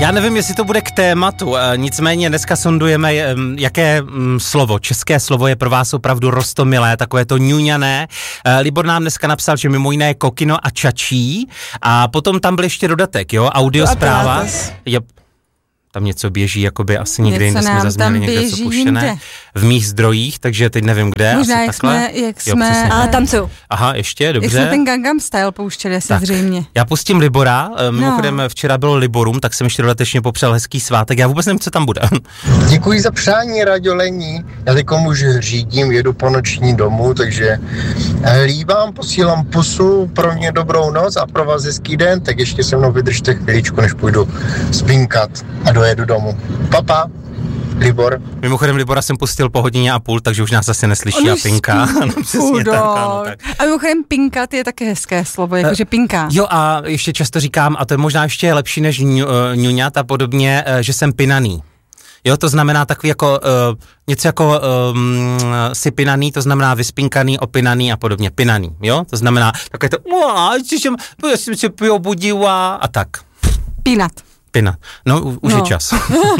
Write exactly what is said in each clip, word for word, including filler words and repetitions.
Já nevím, jestli to bude k tématu, nicméně dneska sondujeme, jaké slovo, české slovo je pro vás opravdu roztomilé, takové to ňuňané. Libor nám dneska napsal, že mimo jiné kokino a čačí a potom tam byl ještě dodatek, jo, audiospráva. Je, tam něco běží, jakoby asi někde jinde jsme zazměli někde co puštěné. Jinde. V mých zdrojích, takže teď nevím kde. Možná asi jak takhle. jsme, jak jo, jsme, ale tam jsou. Aha, ještě, dobře. Jak jsme ten Gangnam Style pouštěli asi tak, zřejmě. Já pustím Libora, mimochodem no. Včera bylo Liborum, tak jsem ještě dodatečně popřál hezký svátek, já vůbec nevím, co tam bude. Děkuji za přání, radiolení. Já teďkom už řídím, jedu po noční domů, takže líbám, posílám pusu, pro mě dobrou noc a pro vás hezký den, tak ještě se mnou vydržte chviličku, než půjdu spinkat a dojedu domů. Papa. Libor. Mimochodem Libora jsem pustil po hodině a půl, takže už nás zase neslyší a pinká. No, přesně tak, ano, tak. A mimochodem pinkat je také hezké slovo, jakože pinká. Jo a ještě často říkám, a to je možná ještě lepší než ňuňat a podobně, že jsem pinaný. Jo, to znamená takový jako, uh, něco jako um, si pinaný, to znamená vyspinkaný, opinaný a podobně, pinaný, jo? To znamená takové to, já jsem se probudila a tak. Pinat. Pina. No, už no. je čas.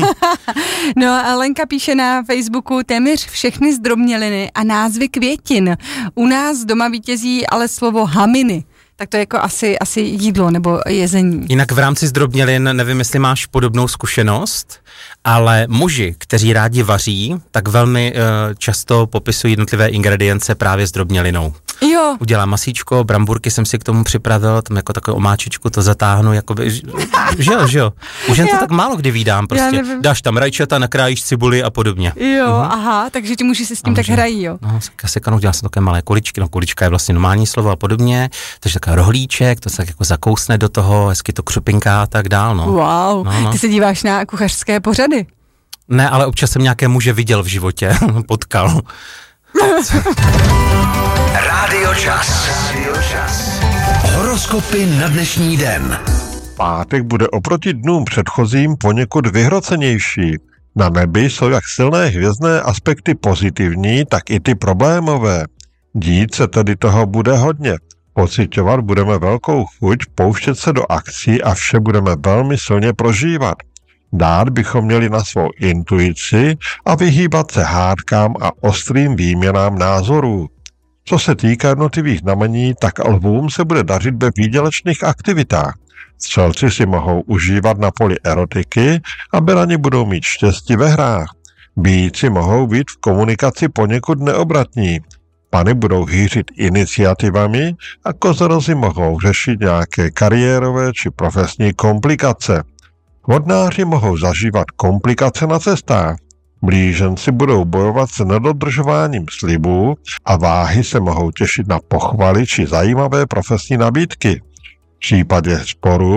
No a Lenka píše na Facebooku téměř všechny zdrobněliny a názvy květin. U nás doma vítězí ale slovo haminy. Tak to je jako asi, asi jídlo nebo jezení. Jinak v rámci zdrobnělin, nevím, jestli máš podobnou zkušenost, ale muži, kteří rádi vaří, tak velmi uh, často popisují jednotlivé ingredience právě zdrobnělinou. Jo. Udělám masíčko, bramburky jsem si k tomu připravil, tam jako takovou omáčičku to zatáhnu, jakoby, že jo, že jo. Už jen to tak málo kdy vídám, prostě. Dáš tam rajčata, nakrájíš cibuli a podobně. Jo, mhm. aha, takže ti muži si s tím a tak může, hrají, jo. No, kasekanou, dělám jsem takové malé kuličky, no kulička je vlastně normální slovo a podobně, takže takový rohlíček, to se tak jako zakousne do toho, hezky to křupinká a tak dál, no. Wow, no, no. Ty se díváš na kuchařské pořady? Ne, ale občas jsem nějaké muže viděl v životě, potkal. Rádio Čas. Horoskopy na dnešní den. Pátek bude oproti dnům předchozím poněkud vyhrocenější. Na nebi jsou jak silné hvězdné aspekty pozitivní, tak i ty problémové. Dít se tedy toho bude hodně. Pociťovat budeme velkou chuť pouštět se do akcí a vše budeme velmi silně prožívat. Dát bychom měli na svou intuici a vyhýbat se hádkám a ostrým výměnám názorů. Co se týká jednotlivých znamení, tak lvům se bude dařit ve výdělečných aktivitách. Střelci si mohou užívat na poli erotiky a berani budou mít štěstí ve hrách. Býci mohou být v komunikaci poněkud neobratní. Pany budou hýřit iniciativami a kozorozy mohou řešit nějaké kariérové či profesní komplikace. Vodnáři mohou zažívat komplikace na cestách. Blíženci budou bojovat s nedodržováním slibů a váhy se mohou těšit na pochvaly či zajímavé profesní nabídky. V případě sporu